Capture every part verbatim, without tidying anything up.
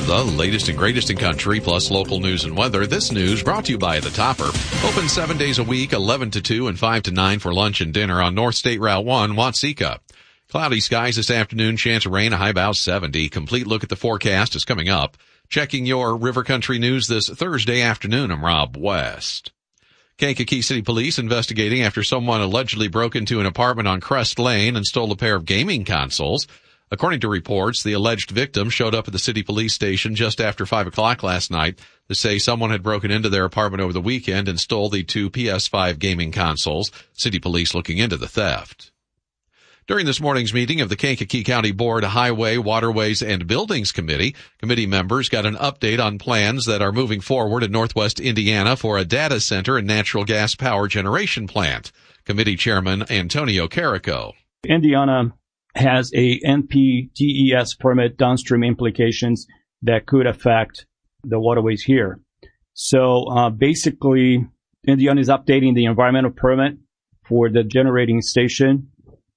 The latest and greatest in country, plus local news and weather. This news brought to you by The Topper. Open seven days a week, eleven to two and five to nine for lunch and dinner on North State Route one, Watseka. Cloudy skies this afternoon, chance of rain, a high about seventy. Complete look at the forecast is coming up. Checking your River Country news this Thursday afternoon, I'm Rob West. Kankakee City Police investigating after someone allegedly broke into an apartment on Crest Lane and stole a pair of gaming consoles. According to reports, the alleged victim showed up at the city police station just after five o'clock last night to say someone had broken into their apartment over the weekend and stole the two P S five gaming consoles. City police looking into the theft. During this morning's meeting of the Kankakee County Board Highway, Waterways, and Buildings Committee, committee members got an update on plans that are moving forward in northwest Indiana for a data center and natural gas power generation plant. Committee Chairman Antonio Carrico. Indiana has a N P D E S permit downstream implications that could affect the waterways here. So uh, basically, Indiana is updating the environmental permit for the generating station.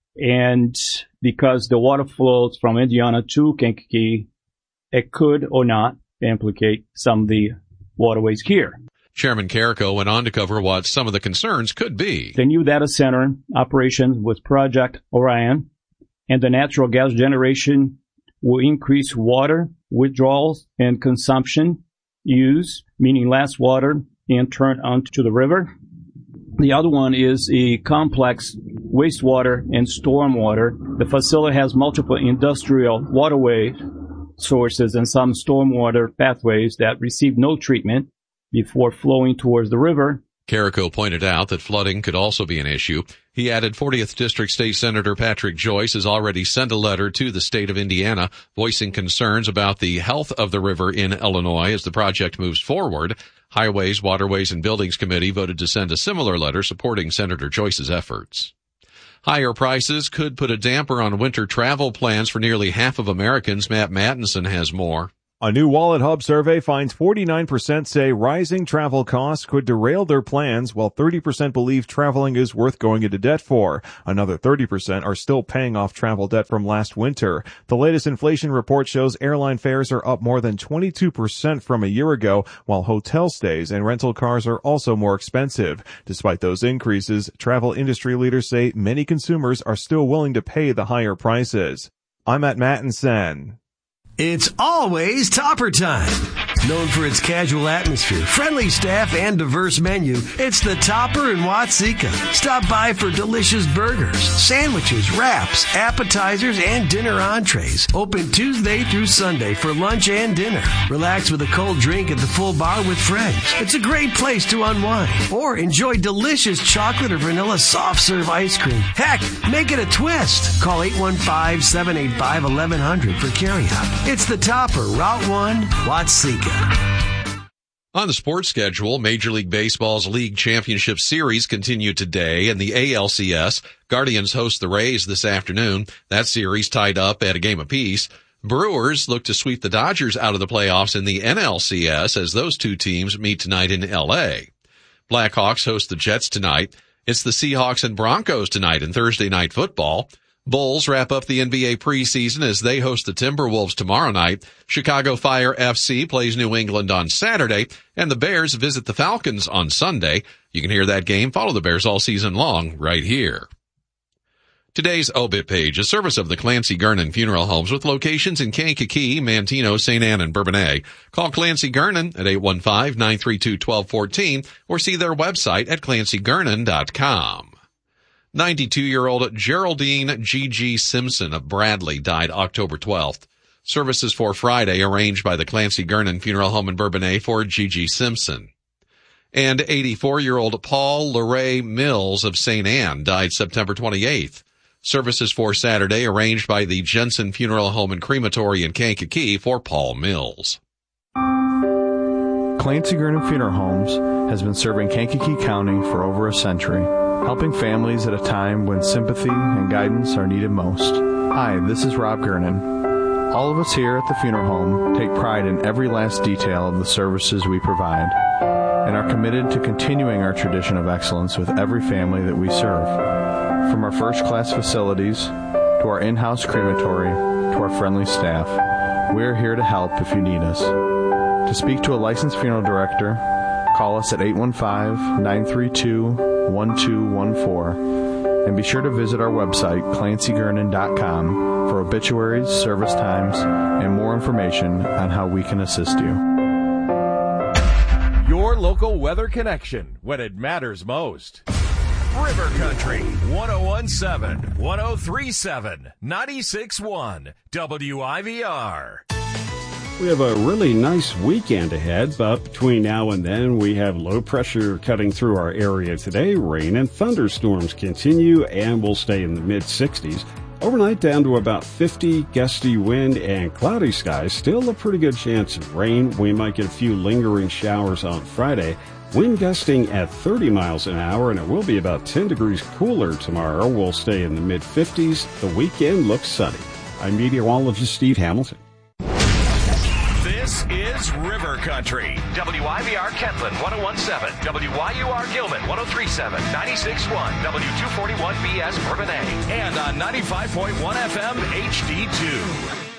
And because the water flows from Indiana to Kankakee, it could or not implicate some of the waterways here. Chairman Carrico went on to cover what some of the concerns could be. The new data center operation with Project Orion and the natural gas generation will increase water withdrawals and consumption use, meaning less water and turn onto the river. The other one is a complex wastewater and stormwater. The facility has multiple industrial waterway sources and some stormwater pathways that receive no treatment before flowing towards the river. Carrico pointed out that flooding could also be an issue. He added fortieth District State Senator Patrick Joyce has already sent a letter to the state of Indiana voicing concerns about the health of the river in Illinois as the project moves forward. Highways, Waterways, and Buildings Committee voted to send a similar letter supporting Senator Joyce's efforts. Higher prices could put a damper on winter travel plans for nearly half of Americans. Matt Mattinson has more. A new Wallet Hub survey finds forty-nine percent say rising travel costs could derail their plans, while thirty percent believe traveling is worth going into debt for. Another thirty percent are still paying off travel debt from last winter. The latest inflation report shows airline fares are up more than twenty-two percent from a year ago, while hotel stays and rental cars are also more expensive. Despite those increases, travel industry leaders say many consumers are still willing to pay the higher prices. I'm at Mattinson. It's always Topper Time. Known for its casual atmosphere, friendly staff, and diverse menu, it's the Topper in Watseka. Stop by for delicious burgers, sandwiches, wraps, appetizers, and dinner entrees. Open Tuesday through Sunday for lunch and dinner. Relax with a cold drink at the full bar with friends. It's a great place to unwind. Or enjoy delicious chocolate or vanilla soft serve ice cream. Heck, make it a twist. Call eight one five, seven eight five, one one zero zero for carryout. It's the Topper, Route one, Watseka. On the sports schedule, Major League Baseball's League Championship Series continue today, and the A L C S Guardians host the Rays this afternoon. That series tied up at a game apiece. Brewers look to sweep the Dodgers out of the playoffs in the N L C S as those two teams meet tonight in L A. Blackhawks host the Jets tonight. It's the Seahawks and Broncos tonight in Thursday Night Football. Bulls wrap up the N B A preseason as they host the Timberwolves tomorrow night. Chicago Fire F C plays New England on Saturday, and the Bears visit the Falcons on Sunday. You can hear that game, follow the Bears all season long right here. Today's obit page, a service of the Clancy Gernon Funeral Homes with locations in Kankakee, Manteno, Saint Anne, and Bourbonnais. Call Clancy Gernon at eight one five, nine three two, one two one four or see their website at clancy gernon dot com. ninety-two-year-old Geraldine G G. Simpson of Bradley died October twelfth. Services for Friday arranged by the Clancy Gernon Funeral Home in Bourbonnais for G G. Simpson. And eighty-four-year-old Paul LeRae Mills of Saint Anne died September twenty-eighth. Services for Saturday arranged by the Jensen Funeral Home and Crematory in Kankakee for Paul Mills. Clancy Gernon Funeral Homes has been serving Kankakee County for over a century, helping families at a time when sympathy and guidance are needed most. Hi, this is Rob Gernon. All of us here at the funeral home take pride in every last detail of the services we provide and are committed to continuing our tradition of excellence with every family that we serve. From our first-class facilities to our in-house crematory to our friendly staff, We're here to help if you need us. To speak to a licensed funeral director, call us at eight one five, nine three two, one two one four. And be sure to visit our website, clancy gernon dot com, for obituaries, service times, and more information on how we can assist you. Your local weather connection when it matters most. River Country, one oh one point seven, one oh three point seven, ninety-six point one, W I V R. We have a really nice weekend ahead, but between now and then we have low pressure cutting through our area today. Rain and thunderstorms continue and will stay in the mid sixties. Overnight down to about fifty, gusty wind and cloudy skies. Still a pretty good chance of rain. We might get a few lingering showers on Friday. Wind gusting at thirty miles an hour, and it will be about ten degrees cooler tomorrow. We'll stay in the mid fifties. The weekend looks sunny. I'm meteorologist Steve Hamilton. This is River Country. W I V R Kentland, one oh one point seven. W Y U R Gilman, one oh three point seven, ninety-six point one. W two forty-one B S Bourbonnais. And on ninety-five point one F M H D two.